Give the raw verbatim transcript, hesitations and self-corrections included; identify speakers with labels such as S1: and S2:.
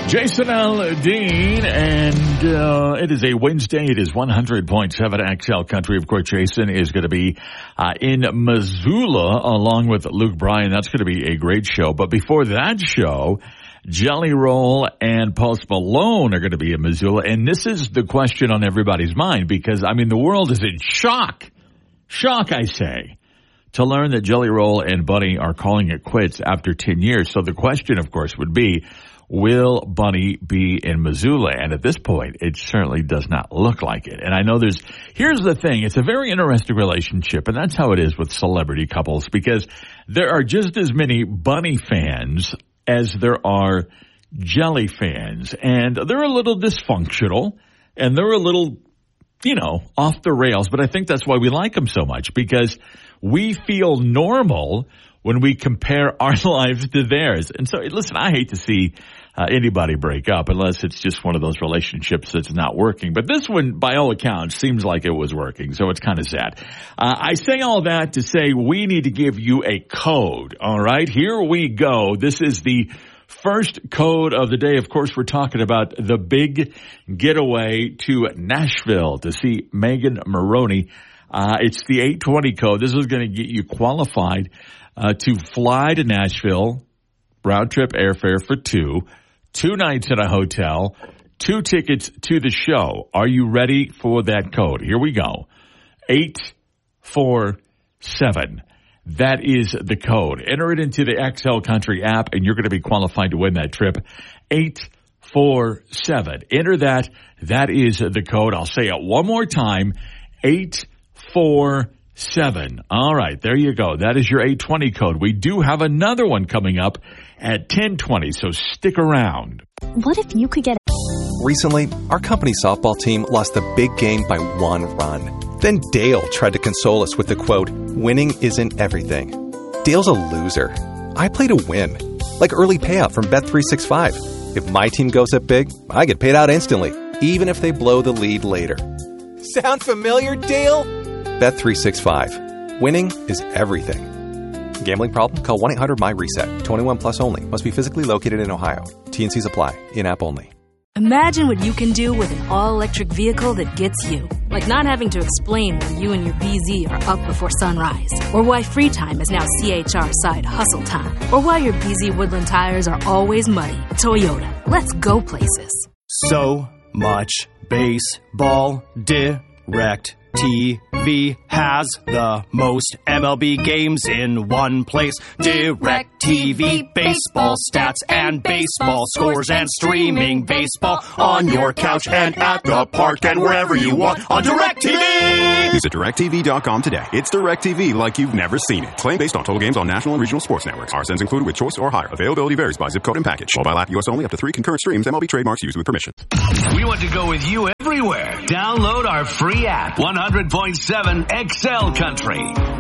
S1: Jason Aldean, and uh, it is a Wednesday. It is one hundred point seven X L Country. Of course, Jason is going to be uh, in Missoula along with Luke Bryan. That's going to be a great show. But before that show, Jelly Roll and Post Malone are going to be in Missoula. And this is the question on everybody's mind because, I mean, the world is in shock. Shock, I say, to learn that Jelly Roll and Bunny are calling it quits after ten years. So the question, of course, would be, will Bunny be in Missoula? And at this point, it certainly does not look like it. And I know there's, here's the thing, it's a very interesting relationship, and that's how it is with celebrity couples, because there are just as many Bunny fans as there are Jelly fans. And they're a little dysfunctional, and they're a little, you know, off the rails, but I think that's why we like them so much, because we feel normal when we compare our lives to theirs. And so, listen, I hate to see uh, anybody break up unless it's just one of those relationships that's not working. But this one, by all accounts, seems like it was working, so it's kind of sad. Uh, I say all that to say we need to give you a code, all right? Here we go. This is the first code of the day. Of course, we're talking about the big getaway to Nashville to see Megan Moroney. Uh, it's the eight twenty code. This is going to get you qualified uh, to fly to Nashville, round trip airfare for two, two nights in a hotel, two tickets to the show. Are you ready for that code? Here we go. eight four seven. That is the code. Enter it into the X L Country app, and you're going to be qualified to win that trip. eight four seven. Enter that. That is the code. I'll say it one more time. eight four seven. All right, there you go. That is your eight twenty code. We do have another one coming up at ten twenty, so stick around.
S2: What if you could get...
S3: Recently, our company softball team lost the big game by one run. Then Dale tried to console us with the quote, "Winning isn't everything." Dale's a loser. I play to win. Like early payout from Bet three sixty-five. If my team goes up big, I get paid out instantly, even if they blow the lead later. Sound familiar, Dale? Bet three sixty-five. Winning is everything. Gambling problem? Call one eight hundred M Y reset. twenty-one plus only. Must be physically located in Ohio. T N Cs apply. In-app only.
S4: Imagine what you can do with an all-electric vehicle that gets you. Like not having to explain why you and your B Z are up before sunrise. Or why free time is now C H R side hustle time. Or why your B Z Woodland tires are always muddy. Toyota. Let's go places.
S5: So much baseball. Direct T V has the most M L B games in one place. DirecTV, baseball stats and baseball scores and streaming baseball on your couch and at the park and wherever you want on DirecTV.
S6: Visit direct T V dot com today. It's DirecTV like you've never seen it. Claim based on total games on national and regional sports networks. R S Ns included with choice or higher. Availability varies by zip code and package. Mobile app U S only, up to three concurrent streams. M L B trademarks used with permission.
S7: We want to go with you everywhere. Download our free app, one hundred point seven X L Country.